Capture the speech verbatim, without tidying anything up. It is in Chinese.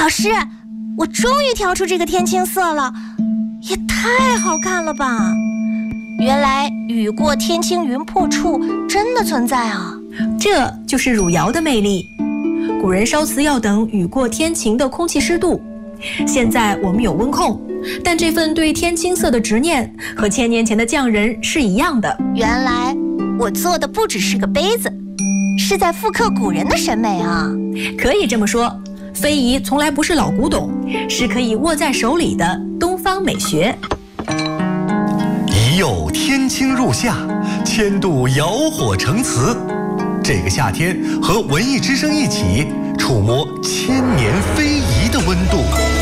老师，我终于调出这个天青色了，也太好看了吧！原来雨过天晴云破处真的存在啊！ 这就是汝窑的魅力。古人烧瓷要等雨过天晴的空气湿度，现在我们有温控，但这份对天青色的执念和千年前的匠人是一样的。 原来我做的不只是个杯子，是在复刻古人的审美啊！ 可以这么说，非遗从来不是老古董，是可以握在手里的东方美学。 一柚天青入夏，千度窑火成瓷。这个夏天，和文艺之声一起触摸千年非遗的温度。